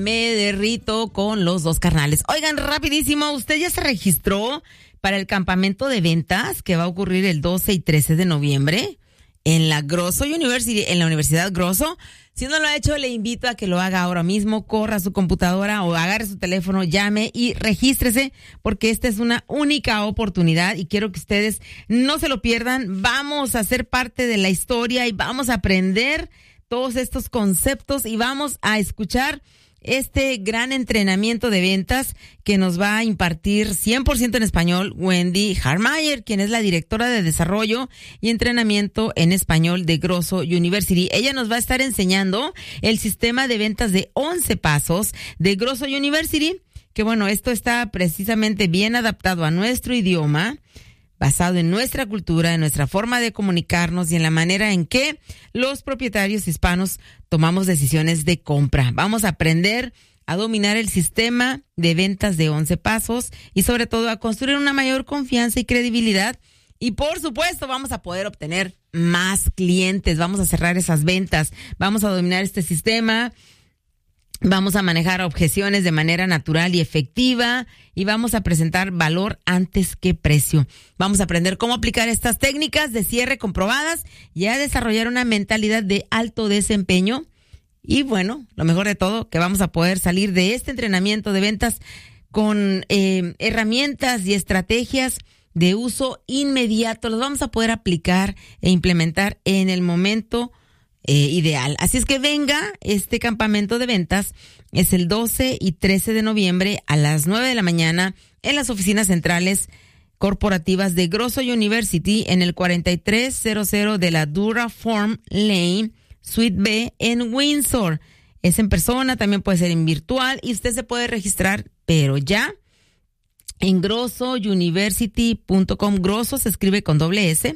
Me derrito con los dos carnales. Oigan, rapidísimo, ¿usted ya se registró para el campamento de ventas que va a ocurrir el 12 y 13 de noviembre en la Grosso University, en la Universidad Grosso? Si no lo ha hecho, le invito a que lo haga ahora mismo. Corra su computadora o agarre su teléfono, llame y regístrese, porque esta es una única oportunidad y quiero que ustedes no se lo pierdan. Vamos a ser parte de la historia y vamos a aprender todos estos conceptos y vamos a escuchar este gran entrenamiento de ventas que nos va a impartir 100% en español Wendy Harmeyer, quien es la directora de desarrollo y entrenamiento en español de Grosso University. Ella nos va a estar enseñando el sistema de ventas de 11 pasos de Grosso University, que bueno, esto está precisamente bien adaptado a nuestro idioma, basado en nuestra cultura, en nuestra forma de comunicarnos y en la manera en que los propietarios hispanos tomamos decisiones de compra. Vamos a aprender a dominar el sistema de ventas de 11 pasos y sobre todo a construir una mayor confianza y credibilidad. Y por supuesto vamos a poder obtener más clientes, vamos a cerrar esas ventas, vamos a dominar este sistema. Vamos a manejar objeciones de manera natural y efectiva y vamos a presentar valor antes que precio. Vamos a aprender cómo aplicar estas técnicas de cierre comprobadas y a desarrollar una mentalidad de alto desempeño. Y bueno, lo mejor de todo, que vamos a poder salir de este entrenamiento de ventas con herramientas y estrategias de uso inmediato. Los vamos a poder aplicar e implementar en el momento ideal. Así es que venga, este campamento de ventas es el 12 y 13 de noviembre a las 9 de la mañana en las oficinas centrales corporativas de Grosso University en el 4300 de la Duraform Lane, Suite B en Windsor. Es en persona, también puede ser en virtual y usted se puede registrar, pero ya en grossouniversity.com. Grosso se escribe con doble S,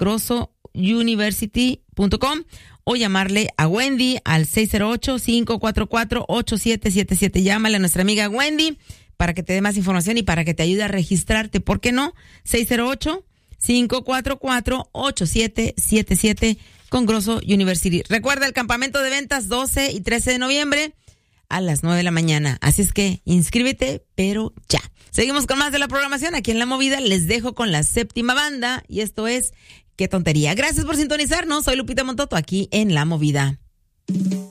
grossouniversity.com, o llamarle a Wendy al 608-544-8777. Llámale a nuestra amiga Wendy para que te dé más información y para que te ayude a registrarte. ¿Por qué no? 608-544-8777 con Grosso University. Recuerda el campamento de ventas 12 y 13 de noviembre a las 9 de la mañana. Así es que inscríbete, pero ya. Seguimos con más de la programación aquí en La Movida. Les dejo con la séptima banda y esto es Qué Tontería. Gracias por sintonizarnos. Soy Lupita Montoto aquí en La Movida.